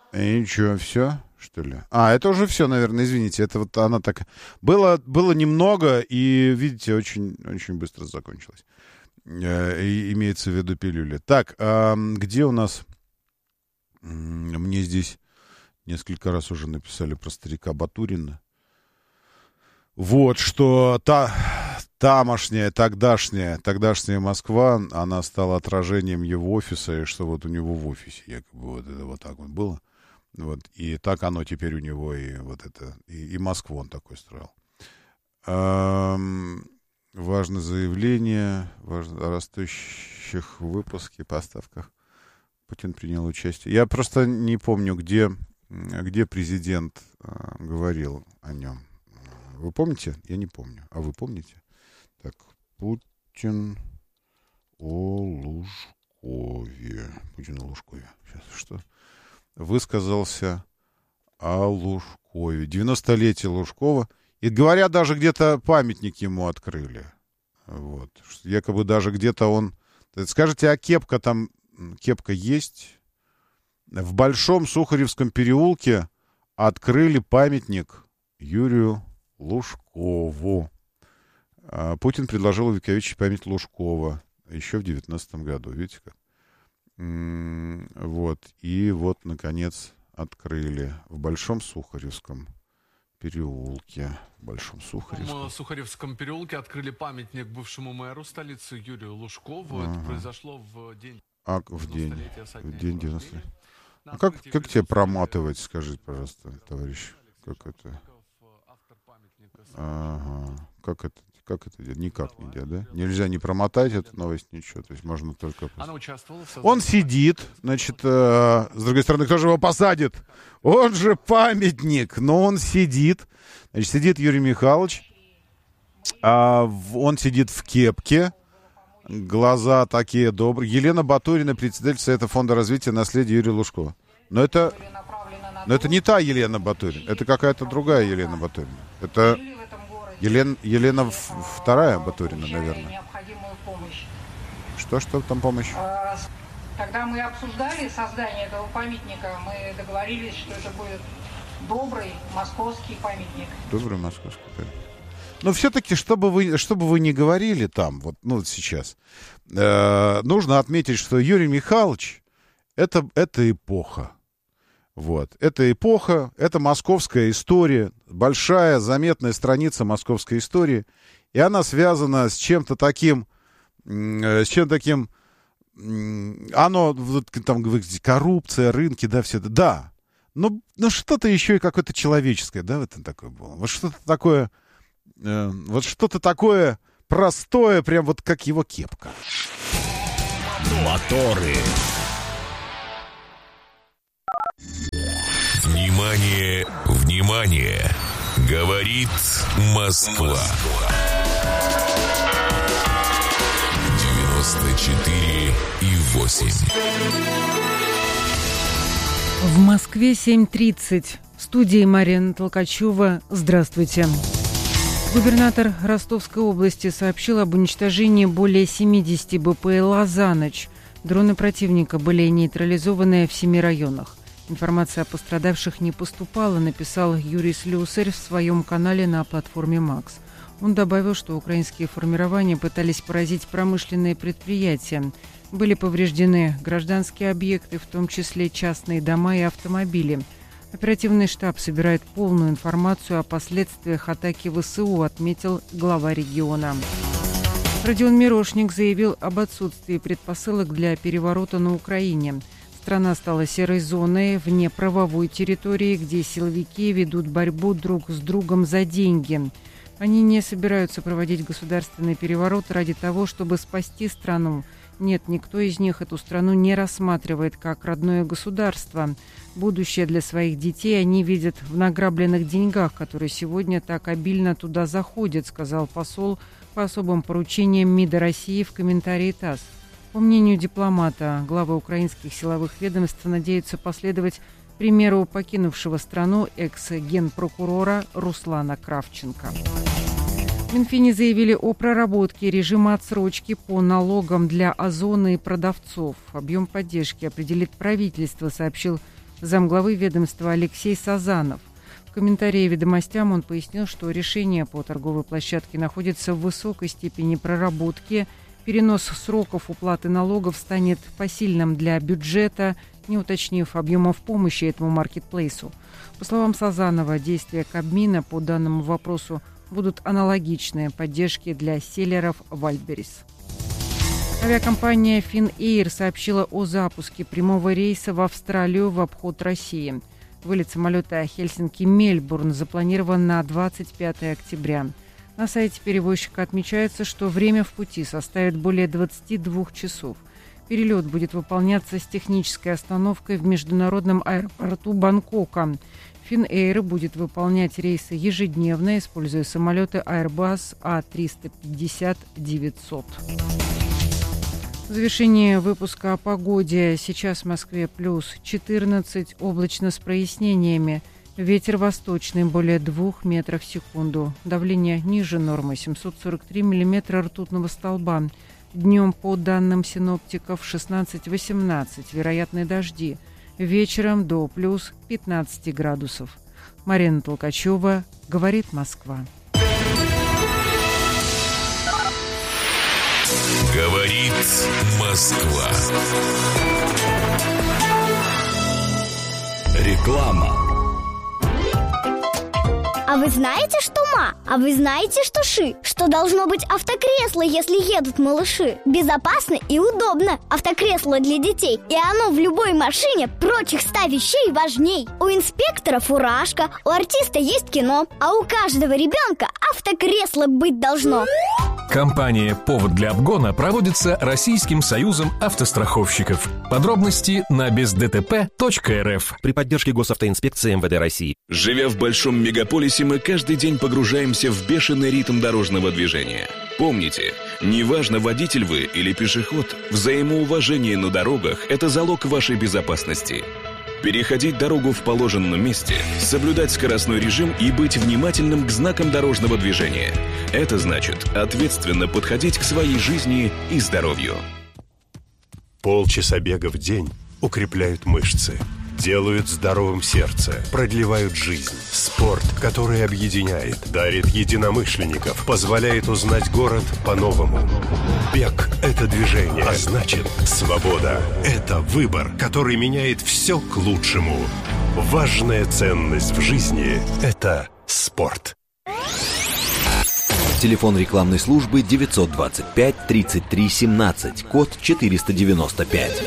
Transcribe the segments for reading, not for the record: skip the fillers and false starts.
И ничего, все, что ли? Это уже все, наверное, извините. Это вот она так... Было немного, и, видите, очень, очень быстро закончилось. Имеется в виду пилюли. Так, где у нас... Мне здесь несколько раз уже написали про старика Батурина. Вот, что тамошняя, тогдашняя Москва, она стала отражением его офиса, и что вот у него в офисе якобы вот это вот так вот было. Вот, и так оно теперь у него, и вот это, и Москву он такой строил. Важное заявление о растущих выпуске, поставках. Путин принял участие. Я просто не помню, где президент говорил о нем. Вы помните? Я не помню. А вы помните? Так, Путин о Лужкове. Путин о Лужкове. Сейчас, что? Высказался о Лужкове. 90-летие Лужкова. И, говорят, даже где-то памятник ему открыли. Вот. Якобы даже где-то он... Скажите, а кепка там... Кепка есть? В Большом Сухаревском переулке открыли памятник Юрию Лужкову. Путин предложил увековечить память Лужкова еще в 2019 году. Видите как? Вот. И вот, наконец, открыли в Большом Сухаревском переулке. В Большом Сухаревском. В Сухаревском переулке открыли памятник бывшему мэру столицы Юрию Лужкову. Это произошло в день... в день 90-летия. Как тебе проматывать, скажите, пожалуйста, товарищ? Как это? Как это делать? Никак нельзя, да? Нельзя не промотать эту новость, ничего. То есть можно только... Он сидит, значит, с другой стороны, кто же его посадит? Он же памятник, но он сидит. Значит, сидит Юрий Михайлович, он сидит в кепке, глаза такие добрые. Елена Батурина, председатель Совета фонда развития наследия Юрия Лужкова. Но это не та Елена Батурина, это какая-то другая Елена Батурина. Это Елена вторая Батурина, наверное. Что там помощь? Когда мы обсуждали создание этого памятника, мы договорились, что это будет добрый московский памятник. Добрый московский памятник. Но все-таки, чтобы вы не говорили там, вот сейчас, нужно отметить, что Юрий Михайлович это эпоха. Вот. Это эпоха, это московская история, большая, заметная страница московской истории, и она связана с чем-то таким, оно, вот, там, коррупция, рынки, да, все это, да, но что-то еще и какое-то человеческое, да, в этом такое было, вот что-то такое простое, прям вот как его кепка. Моторы. Внимание, внимание! Говорит Москва. 94,8. В Москве 7:30. В студии Марина Толкачева. Здравствуйте. Губернатор Ростовской области сообщил об уничтожении более 70 БПЛА за ночь. Дроны противника были нейтрализованы в 7 районах. Информация о пострадавших не поступала, написал Юрий Слюсарь в своем канале на платформе «Макс». Он добавил, что украинские формирования пытались поразить промышленные предприятия. Были повреждены гражданские объекты, в том числе частные дома и автомобили. Оперативный штаб собирает полную информацию о последствиях атаки ВСУ, отметил глава региона. Родион Мирошник заявил об отсутствии предпосылок для переворота на Украине. Страна стала серой зоной вне правовой территории, где силовики ведут борьбу друг с другом за деньги. Они не собираются проводить государственный переворот ради того, чтобы спасти страну. Нет, никто из них эту страну не рассматривает как родное государство. Будущее для своих детей они видят в награбленных деньгах, которые сегодня так обильно туда заходят, сказал посол по особым поручениям МИДа России в комментарии ТАСС. По мнению дипломата, главы украинских силовых ведомств надеются последовать примеру покинувшего страну экс-генпрокурора Руслана Кравченко. В Минфине заявили о проработке режима отсрочки по налогам для Озона и продавцов. Объем поддержки определит правительство, сообщил замглавы ведомства Алексей Сазанов. В комментарии «Ведомостям» он пояснил, что решение по торговой площадке находится в высокой степени проработки. Перенос сроков уплаты налогов станет посильным для бюджета, не уточнив объемов помощи этому маркетплейсу. По словам Сазанова, действия Кабмина по данному вопросу будут аналогичны поддержке для селлеров Wildberries. Авиакомпания Finnair сообщила о запуске прямого рейса в Австралию в обход России. Вылет самолета Хельсинки-Мельбурн запланирован на 25 октября. На сайте перевозчика отмечается, что время в пути составит более 22 часов. Перелет будет выполняться с технической остановкой в международном аэропорту Бангкока. Finnair будет выполнять рейсы ежедневно, используя самолеты Airbus A350-900. В завершении выпуска о погоде. Сейчас в Москве плюс 14, облачно с прояснениями. Ветер восточный более 2 метров в секунду. Давление ниже нормы 743 миллиметра ртутного столба. Днем, по данным синоптиков, 16-18, вероятные дожди. Вечером до плюс 15 градусов. Марина Толкачева, говорит Москва. Говорит Москва. Реклама. А вы знаете, что ма? А вы знаете, что ши? Что должно быть автокресло, если едут малыши? Безопасно и удобно. Автокресло для детей. И оно в любой машине прочих 100 вещей важней. У инспектора фуражка, у артиста есть кино, а у каждого ребенка автокресло быть должно. Компания «Повод для обгона» проводится Российским союзом автостраховщиков. Подробности на бездтп.рф. При поддержке Госавтоинспекции МВД России. Живя в большом мегаполисе, мы каждый день погружаемся в бешеный ритм дорожного движения. Помните, неважно, водитель вы или пешеход, взаимоуважение на дорогах – это залог вашей безопасности. Переходить дорогу в положенном месте, соблюдать скоростной режим и быть внимательным к знакам дорожного движения. Это значит ответственно подходить к своей жизни и здоровью. Полчаса бега в день укрепляют мышцы, делают здоровым сердце, продлевают жизнь. Спорт, который объединяет, дарит единомышленников, позволяет узнать город по-новому. Бег – это движение, а значит, свобода – это выбор, который меняет все к лучшему. Важная ценность в жизни – это спорт. Телефон рекламной службы 925 33 17, код 495.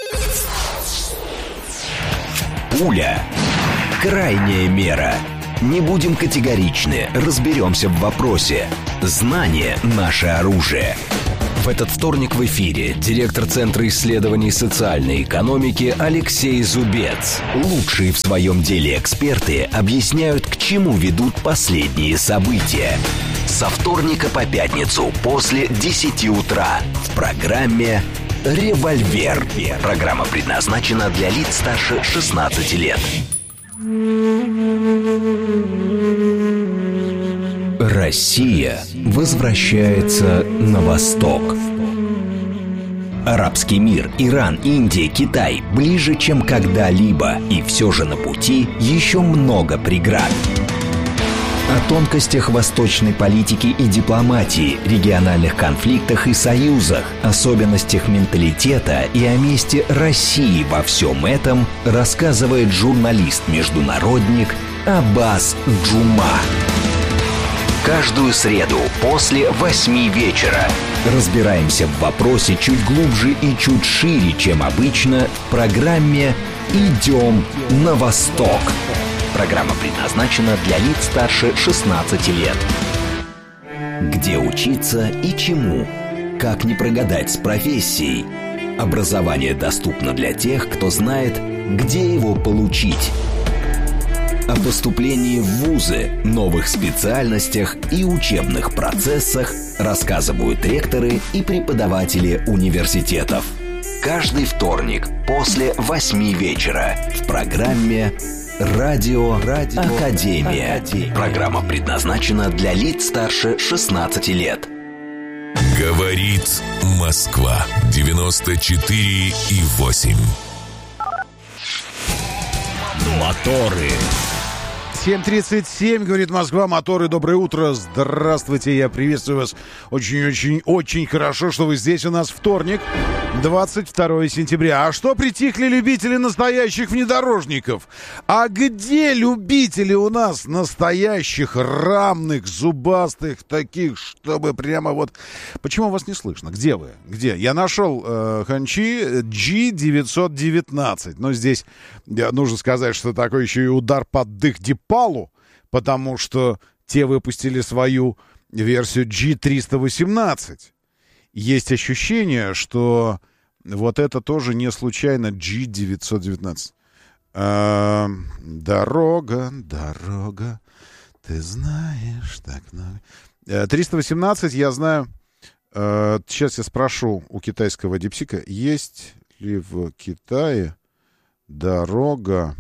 Пуля. Крайняя мера. Не будем категоричны, разберемся в вопросе. Знание – наше оружие. В этот вторник в эфире директор Центра исследований социальной экономики Алексей Зубец. Лучшие в своем деле эксперты объясняют, к чему ведут последние события. Со вторника по пятницу после 10 утра в программе «Револьвер». Программа предназначена для лиц старше 16 лет. Россия возвращается на восток. Арабский мир, Иран, Индия, Китай ближе, чем когда-либо. И все же на пути еще много преград. О тонкостях восточной политики и дипломатии, региональных конфликтах и союзах, особенностях менталитета и о месте России во всем этом рассказывает журналист-международник Аббас Джума. Каждую среду после 8 вечера разбираемся в вопросе чуть глубже и чуть шире, чем обычно, в программе «Идем на восток». Программа предназначена для лиц старше 16 лет. Где учиться и чему? Как не прогадать с профессией? Образование доступно для тех, кто знает, где его получить. О поступлении в вузы, новых специальностях и учебных процессах рассказывают ректоры и преподаватели университетов. Каждый вторник после 8 вечера в программе «Радио Академия». Программа предназначена для лиц старше 16 лет. Говорит Москва 94,8. Моторы. 7:37, говорит Москва, моторы, доброе утро, здравствуйте, я приветствую вас очень хорошо, что вы здесь, у нас вторник, 22 сентября. А что притихли любители настоящих внедорожников? А где любители у нас настоящих, рамных, зубастых, таких, чтобы прямо вот... Почему вас не слышно? Где вы? Где? Я нашел Ханчи G919, но здесь нужно сказать, что такой еще и удар под дых Дипалу, потому что те выпустили свою версию G318. Есть ощущение, что вот это тоже не случайно G919. Дорога, ты знаешь так много. 318, я знаю. Сейчас я спрошу у китайского дипсика, есть ли в Китае дорога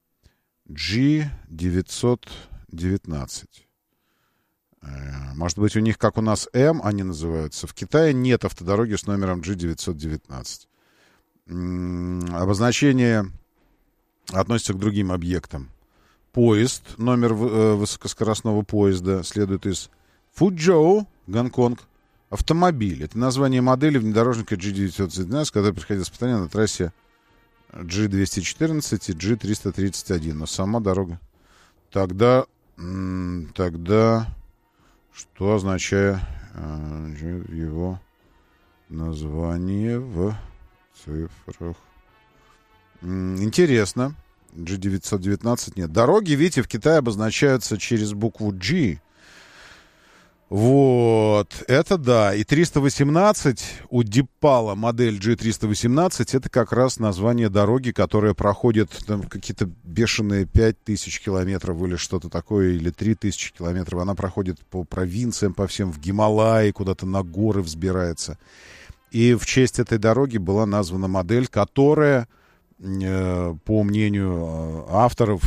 G919. Может быть, у них, как у нас, М они называются. В Китае нет автодороги с номером G919. Обозначение относится к другим объектам. Поезд, номер высокоскоростного поезда, следует из Фуджоу, Гонконг. Автомобиль. Это название модели внедорожника G919, который проходил испытания на трассе G214 и G331. Но сама дорога. Тогда что означает его название в цифрах? Интересно. G919 нет. Дороги, видите, в Китае обозначаются через букву G. Вот, это да. И 318 у Дипала, модель G318, это как раз название дороги, которая проходит там какие-то бешеные 5000 километров или что-то такое, или 3000 километров. Она проходит по провинциям, по всем, в Гималайи, куда-то на горы взбирается. И в честь этой дороги была названа модель, которая, по мнению авторов,